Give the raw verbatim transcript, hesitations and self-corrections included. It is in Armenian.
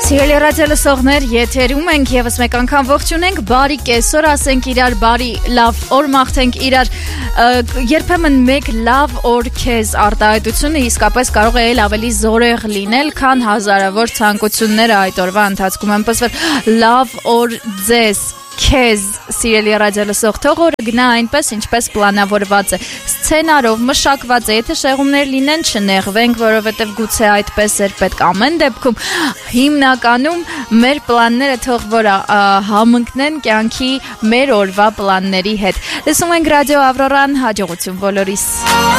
Սիրելի ռադիոլսողներ, եթերում ենք եւս մեկ անգամ ողջունենք, բարի կեսօր ասենք իրար, բարի լավ օր մաղթենք իրար, երբեմն մեկ լավ օր քեզ արտահայտությունը իսկապես կարող է ավելի զորեղ լինել, քան հազարավոր ցանկությունները այդ օրվա ընթացքում են պսվել։ Լավ օր ձեզ, քեզ, սիրելի ռադիոլսող, թող օրը գնա այնպես, ինչպես պլանավորված է, սցենարով մշակված է, եթե շեղումներ լինեն, չնեղվենք, որովհետև գուցե այդպես էր պետք ամեն դեպքում, հիմնականում մեր պլանները թող որ համընկնեն կյանքի մեր օրվա պլանների հետ։ Լսում ենք ռադիո Ավրորան, հաջողություն բոլորիս։